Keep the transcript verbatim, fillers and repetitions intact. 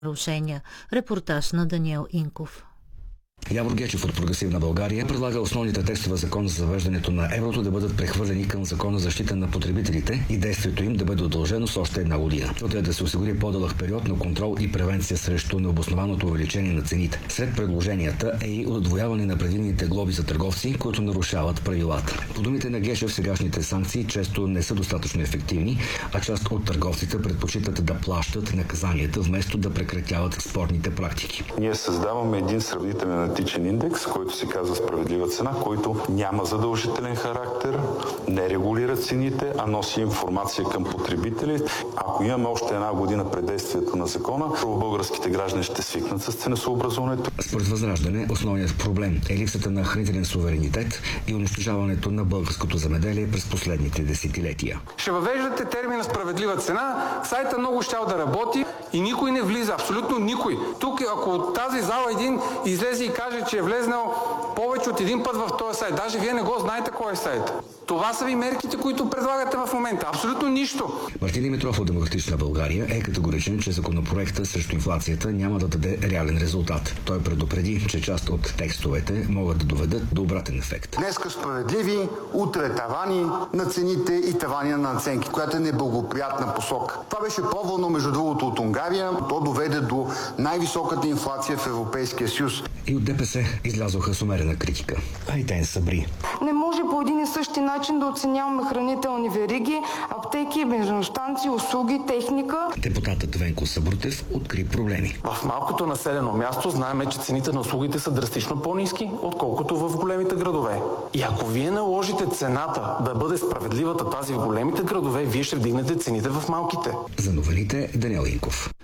нарушения. Репортаж на Даниел Инков. Явор Гечев от Прогресивна България предлага основните текстове закон за завеждането на еврото да бъдат прехвърлени към закона за защита на потребителите и действието им да бъде удължено с още една година. Целта е да се осигури по-дълъг период на контрол и превенция срещу необоснованото увеличение на цените. Сред предложенията е и удвояване на предвидените глоби за търговци, които нарушават правилата. По думите на Гешев, сегашните санкции често не са достатъчно ефективни, а част от търговците предпочитат да плащат наказанията, вместо да прекратяват спорните практики. Ние създаваме един сравнителен индекс, който се казва справедлива цена, който няма задължителен характер, не регулира цените, а носи информация към потребители. Ако имаме още една година пред действието на закона, българските граждани ще свикнат с ценосъобразуването. Според Възраждане, основният проблем е липсата на хранителен суверенитет и унищожаването на българското земеделие през последните десетилетия. Ще въвеждате термина справедлива цена, сайта много щял да работи и никой не влиза, абсолютно никой. Тук, ако от тази зала един излезе и каже, че е влезнал повече от един път в този сайт. Даже вие не го знаете кой е сайт. Това са ви мерките, които предлагате в момента. Абсолютно нищо. Мартин Димитров от Демократична България е категоричен, че законопроекта срещу инфлацията няма да даде реален резултат. Той предупреди, че част от текстовете могат да доведат до обратен ефект. Днеска справедливи, утре тавани на цените и тавани на надценки, която е неблагоприятна посока. Това беше пробвано, между другото, от Унгария. То доведе до най-високата инфлация в Европейския съюз. И от ДПС излязоха с умерена критика. Айтен Сабри. Не може по един и същи начин да оценяваме хранителни вериги, аптеки, бензиностанции, услуги, техника. Депутатът Венко Сабрутев откри проблеми. В малкото населено място знаем, че цените на услугите са драстично по-ниски, отколкото в големите градове. И ако вие наложите цената да бъде справедливата тази в големите градове, вие ще вдигнете цените в малките. За новините Даниел Инков.